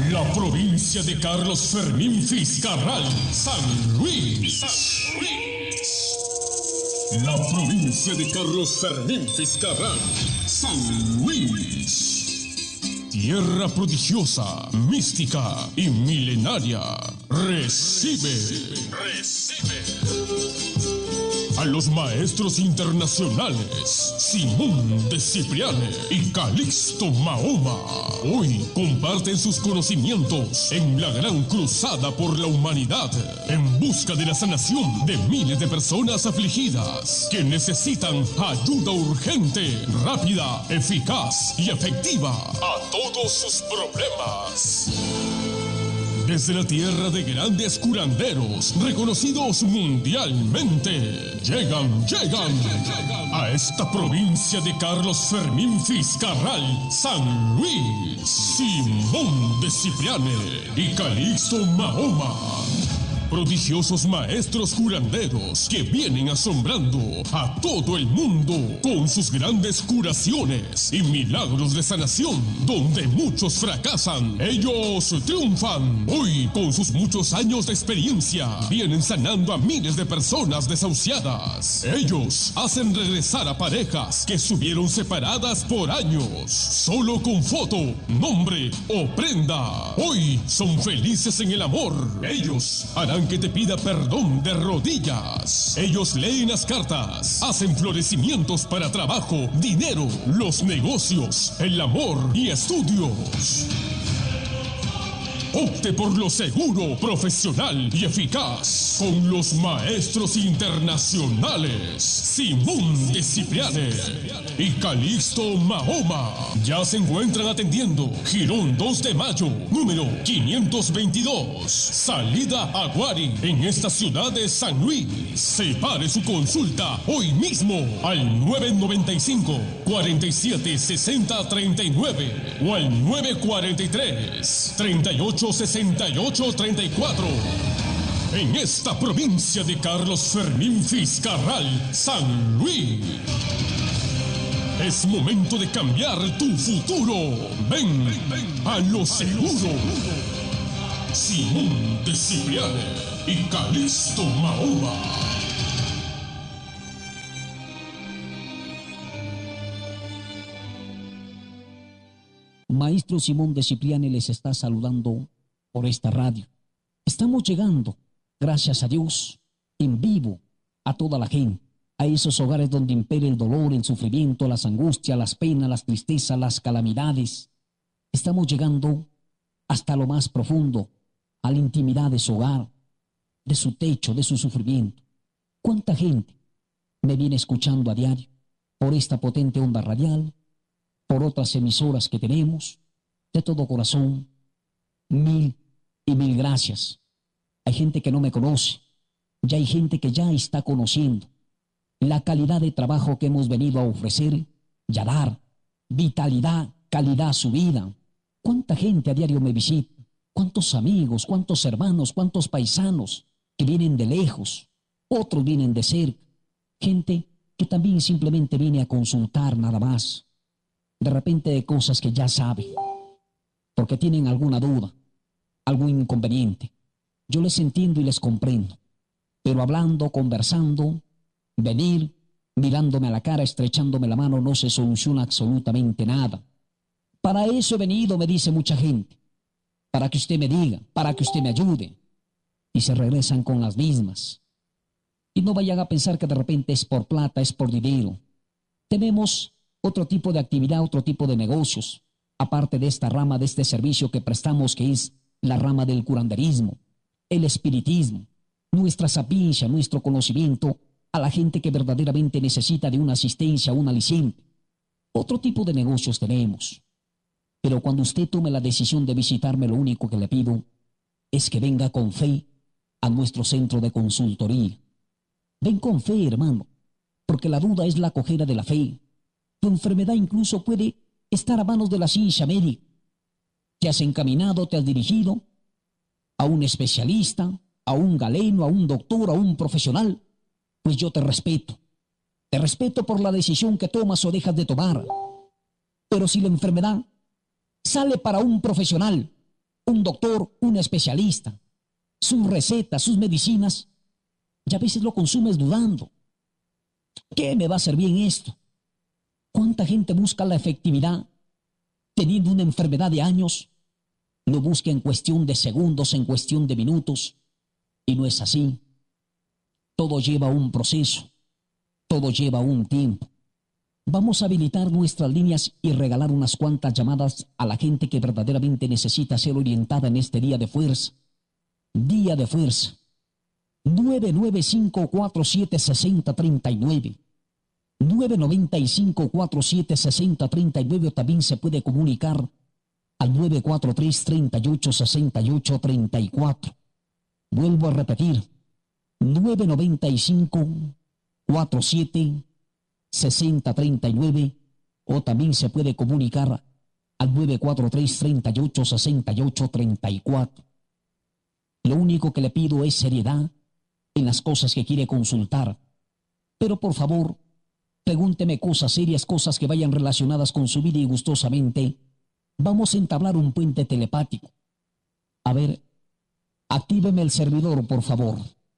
La provincia de Carlos Fermín Fiscarral, San Luis. La provincia de Carlos Fermín Fiscarral, San Luis. Tierra prodigiosa, mística y milenaria. Recibe a los maestros internacionales Simón de Cipriane y Calixto Mahoma. Hoy comparten sus conocimientos en la gran cruzada por la humanidad en busca de la sanación de miles de personas afligidas que necesitan ayuda urgente, rápida, eficaz y efectiva a todos sus problemas. Desde la tierra de grandes curanderos, reconocidos mundialmente, llegan a esta provincia de Carlos Fermín Fiscarral, San Luis, Simón de Cipriane y Calixto Mahoma. Prodigiosos maestros curanderos que vienen asombrando a todo el mundo con sus grandes curaciones y milagros de sanación. Donde muchos fracasan, ellos triunfan. Hoy, con sus muchos años de experiencia, vienen sanando a miles de personas desahuciadas. Ellos hacen regresar a parejas que estuvieron separadas por años, solo con foto, nombre o prenda. Hoy son felices en el amor. Ellos harán que te pida perdón de rodillas. Ellos leen las cartas, hacen florecimientos para trabajo, dinero, los negocios, el amor y estudios. Opte por lo seguro, profesional y eficaz con los maestros internacionales Simón de Cipriane y Calixto Mahoma. Ya se encuentran atendiendo Girón 2 de Mayo, número 522, salida Aguari, en esta ciudad de San Luis. Separe su consulta hoy mismo al 995 47 60 39 o al 943 38 68 34. En esta provincia de Carlos Fermín Fiscarral, San Luis. Es momento de cambiar tu futuro. Ven a lo seguro. Simón de Cipriane y Calixto Mahoma. Maestro Simón de Cipriane les está saludando por esta radio. Estamos llegando, gracias a Dios, en vivo a toda la gente, a esos hogares donde impera el dolor, el sufrimiento, las angustias, las penas, las tristezas, las calamidades. Estamos llegando hasta lo más profundo, a la intimidad de su hogar, de su techo, de su sufrimiento. ¿Cuánta gente me viene escuchando a diario por esta potente onda radial, por otras emisoras que tenemos? De todo corazón, mil y mil gracias. Hay gente que no me conoce, ya hay gente que ya está conociendo la calidad de trabajo que hemos venido a ofrecer y a dar, vitalidad, calidad a su vida. ¿Cuánta gente a diario me visita? ¿Cuántos amigos, cuántos hermanos, cuántos paisanos que vienen de lejos, otros vienen de cerca? Gente que también simplemente viene a consultar nada más, de repente de cosas que ya sabe, porque tienen alguna duda, algún inconveniente. Yo les entiendo y les comprendo, pero hablando, conversando, venir, mirándome a la cara, estrechándome la mano, no se soluciona absolutamente nada. Para eso he venido, me dice mucha gente, para que usted me diga, para que usted me ayude, y se regresan con las mismas. Y no vayan a pensar que de repente es por plata, es por dinero. Tenemos otro tipo de actividad, otro tipo de negocios, aparte de esta rama, de este servicio que prestamos, que es la rama del curanderismo, el espiritismo, nuestra sapiencia, nuestro conocimiento a la gente que verdaderamente necesita de una asistencia, un aliciente. Otro tipo de negocios tenemos. Pero cuando usted tome la decisión de visitarme, lo único que le pido es que venga con fe a nuestro centro de consultoría. Ven con fe, hermano, porque la duda es la cojera de la fe. Tu enfermedad incluso puede estar a manos de la ciencia médica. Te has encaminado, te has dirigido a un especialista, a un galeno, a un doctor, a un profesional. Pues yo te respeto. Te respeto por la decisión que tomas o dejas de tomar. Pero si la enfermedad sale para un profesional un doctor, un especialista, sus recetas, sus medicinas, y a veces lo consumes dudando. ¿Qué me va a servir en esto? ¿Cuánta gente busca la efectividad teniendo una enfermedad de años? Lo busca en cuestión de segundos, en cuestión de minutos, y no es así. Todo lleva un proceso, todo lleva un tiempo. Vamos a habilitar nuestras líneas y regalar unas cuantas llamadas a la gente que verdaderamente necesita ser orientada en este día de fuerza. Día de fuerza. 995-4760-39. 995-4760-39, o también se puede comunicar al 943-3868-34. Vuelvo a repetir, 995-4760-39, o también se puede comunicar al 943-3868-34. Lo único que le pido es seriedad en las cosas que quiere consultar. Pero por favor, pregúnteme cosas serias, cosas que vayan relacionadas con su vida, y gustosamente vamos a entablar un puente telepático. A ver, actíveme el servidor, por favor.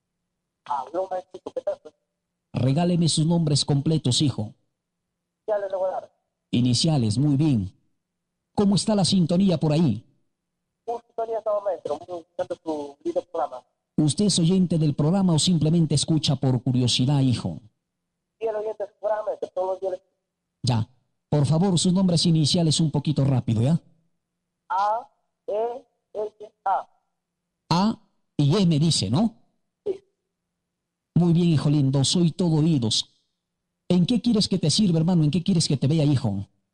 Regáleme sus nombres completos, hijo. Iniciales, muy bien. ¿Cómo está la sintonía por ahí? ¿Usted es oyente del programa o simplemente escucha por curiosidad, hijo? Ya. Por favor, sus nombres iniciales un poquito rápido, ¿ya? A, E, S, A. A y E me dice, ¿no? Sí. Muy bien, hijo lindo, soy todo oídos. ¿En qué quieres que te sirva, hermano? ¿En qué quieres que te vea, hijo?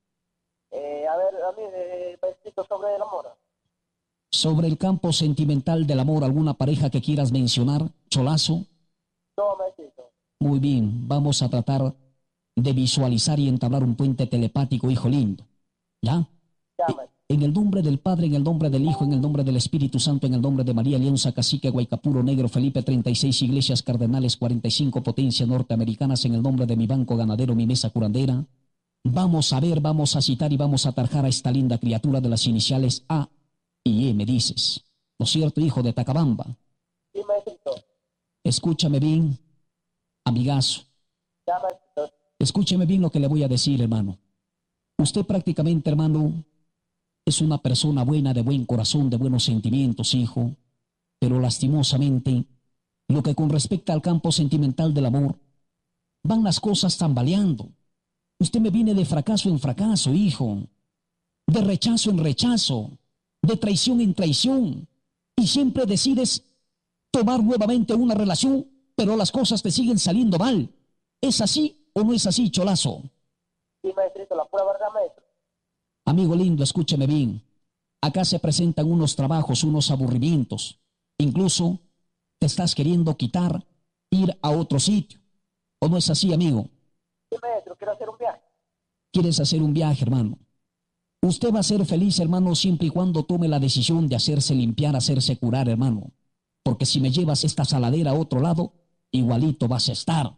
A ver, a mí me ha escrito sobre el amor. Sobre el campo sentimental del amor, ¿alguna pareja que quieras mencionar, Cholazo? No, me ha escrito. Muy bien, vamos a tratar de visualizar y entablar un puente telepático, hijo lindo. ¿Ya? En el nombre del Padre, en el nombre del Hijo, en el nombre del Espíritu Santo, en el nombre de María Leonza, Cacique, Guaycapuro, Negro, Felipe, 36 iglesias cardenales, 45 potencias norteamericanas, en el nombre de mi banco ganadero, mi mesa curandera. Vamos a ver, vamos a citar y vamos a tarjar a esta linda criatura de las iniciales A y E, me dices. ¿No es cierto, hijo de Tacabamba? Sí, me ha escrito. Escúchame bien, amigazo. Ya me ha escrito. Escúcheme bien lo que le voy a decir, hermano. Usted prácticamente, hermano, es una persona buena, de buen corazón, de buenos sentimientos, hijo. Pero lastimosamente, lo que con respecto al campo sentimental del amor, van las cosas tambaleando. Usted me viene de fracaso en fracaso, hijo. De rechazo en rechazo. De traición en traición. Y siempre decides tomar nuevamente una relación, pero las cosas te siguen saliendo mal. ¿Es así o no es así, Cholazo? Sí, me ha escrito la pura verdad, maestro. Amigo lindo, escúcheme bien. Acá se presentan unos trabajos, unos aburrimientos. Incluso te estás queriendo quitar, ir a otro sitio. ¿O no es así, amigo? Sí, maestro, quiero hacer un viaje. ¿Quieres hacer un viaje, hermano? Usted va a ser feliz, hermano, siempre y cuando tome la decisión de hacerse limpiar, hacerse curar, hermano. Porque si me llevas esta saladera a otro lado, igualito vas a estar.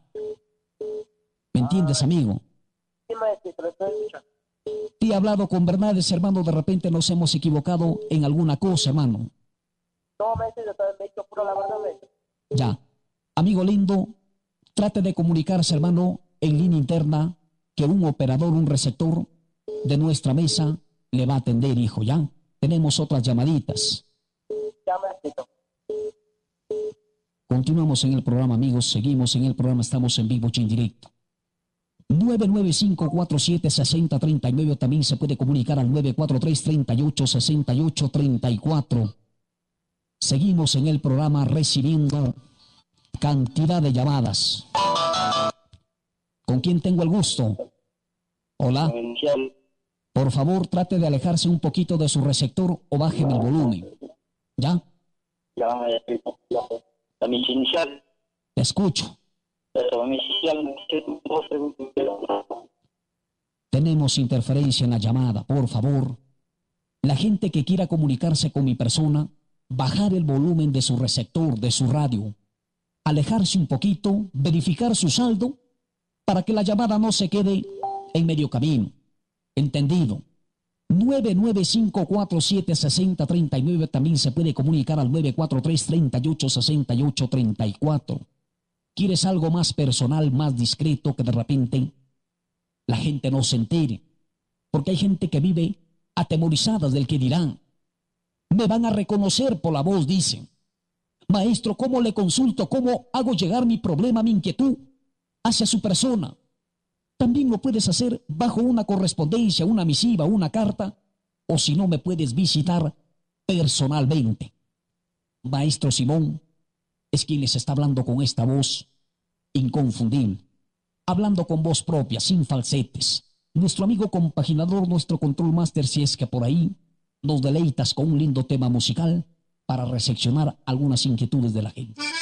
¿Me entiendes, amigo? Sí, maestro, lo estoy escuchando. Te he hablado con verdades, hermano, de repente nos hemos equivocado en alguna cosa, hermano. No, maestro, yo también me he dicho pura la verdad, maestro. Ya. Amigo lindo, trate de comunicarse, hermano, en línea interna, que un operador, un receptor de nuestra mesa le va a atender, hijo, ¿ya? Tenemos otras llamaditas. Ya me ha escrito. Continuamos en el programa, amigos, seguimos en el programa, estamos en vivo y en directo. 995-4760-39, también se puede comunicar al 943-3868-34. Seguimos en el programa recibiendo cantidad de llamadas. ¿Con quién tengo el gusto? Hola. Por favor, trate de alejarse un poquito de su receptor o bájeme el volumen. ¿Ya? Ya, mis iniciales. Te escucho. Mis iniciales, dos preguntas. Tenemos interferencia en la llamada, por favor. La gente que quiera comunicarse con mi persona, bajar el volumen de su receptor, de su radio, alejarse un poquito, verificar su saldo, para que la llamada no se quede en medio camino. ¿Entendido? 995476039. También se puede comunicar al 943-3868-34. ¿Quieres algo más personal, más discreto, que de repente la gente no se entere? Porque hay gente que vive atemorizadas del que dirán. Me van a reconocer por la voz, dicen. Maestro, ¿cómo le consulto? ¿Cómo hago llegar mi problema, mi inquietud hacia su persona? También lo puedes hacer bajo una correspondencia, una misiva, una carta, o si no, me puedes visitar personalmente. Maestro Simón es quien les está hablando con esta voz inconfundible, hablando con voz propia, sin falsetes. Nuestro amigo compaginador, nuestro control master, si es que por ahí nos deleitas con un lindo tema musical para recepcionar algunas inquietudes de la gente.